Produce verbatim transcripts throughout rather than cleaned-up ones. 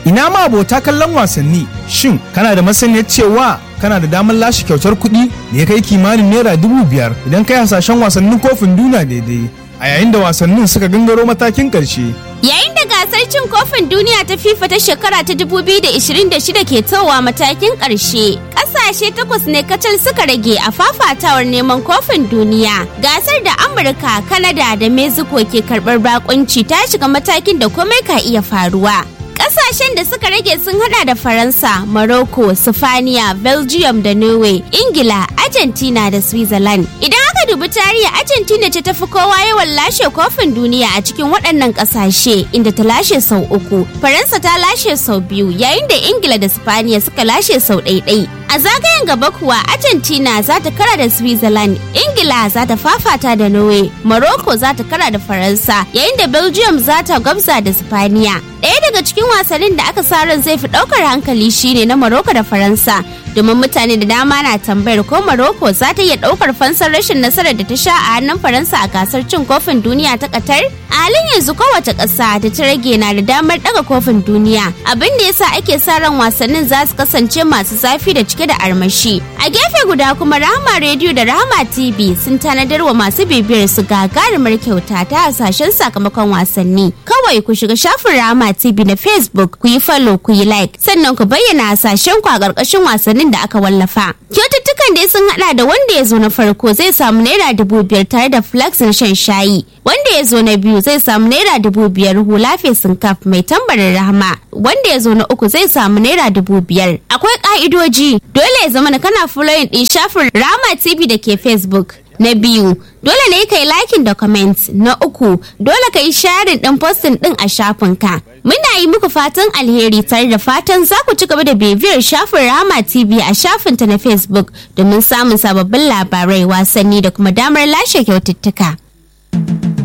Ina ma abota kallon wasanni, shin kana da masaniyar cewa kana da damar lashe kyautar kuɗi da ya kai kimanin naira dubu biyar idan kai hasashen wasannin kofin duniya daidai a yayin da wasannin suka gangaro matakin ƙarshe. Yayin da gasar cin kofin duniya ta FIFA ta shekara ta dubu biyu da ishirin da shida ke towa matakin ƙarshe, ƙasashe takwas ne kacal suka rage a fafatawar neman kofin duniya. Gasar da Amurka, Kanada da Mexico ke karɓar bakunci ta shiga matakin da komai ka iya faruwa. Ƙasashen da suka rage sun hada da Faransa, Morocco, Sifaniya, Belgium da Norway, Ingila, Argentina da Switzerland. Idan aka dubi tarihi, Argentina ce tafi kowa yawan lashe kofin duniya a cikin waɗannan ƙasashe, inda ta lashe sau uku. Faransa ta lashe sau biyu, yayin da Ingila da Sifaniya suka lashe sau ɗaiɗai. A zagayen gaba kuwa, Argentina za ta kara da Switzerland, Ingila za ta fafata da Norway, Morocco za ta kara da Faransa, yayin da Belgium za ta gwabza da Sifaniya. Ɗaya daga cikin wasannin da aka sa ran zai fi ɗaukar hankali shine na Morocco da Faransa, domin mutane da dama na tambayar ko Morocco za ta iya ɗaukar fansar rashin nasarar da ta sha a hannun Faransa a gasar cin kofin duniya ta Qatar. A halin yanzu kowace ƙasa da ta rage na da damar ɗaga kofin duniya, abin da yasa ake sa ran wasannin za su kasance masu zafi da cike da armashi. A gefe guda kuma Rahama Radio da Rahama T V sun tanadar wa masu bibiyar su gagarumar kyauta ta hasashen sakamakon wasanni. Kawai ku shiga shafin Rahama T V na Facebook, ku yi follow, ku yi like, sannan ku bayyana hasashen ku a ƙarƙashin wasannin da aka wallafa. Kyaututtukan dai sun hada da wanda ya zo na farko zai samu naira dubu biyar tare da flax na shan shayi. Wanda ya zo na biyu zai samu naira dubu biyar hula fesin kaf mai tambarin Rahama. Wanda ya zo na uku zai samu naira dubu biyar. Akwai ka'idoji, dole ya zama kana following din shafin Rahama T V da ke Facebook. Na biyu, dole ne ka yi liking da comment. Na uku, dole ka yi sharing din posting din a shafinka. Muna yi muku fatan alheri tare da fatan za ku ci gaba da bibiyar shafin Rahama T V a shafinta na Facebook domin samun sababbin labarai, wasanni da kuma damar lashe kyaututtuka.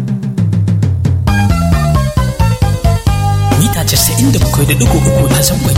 Mita casa'in da bakwai da ɗigo uku a zangon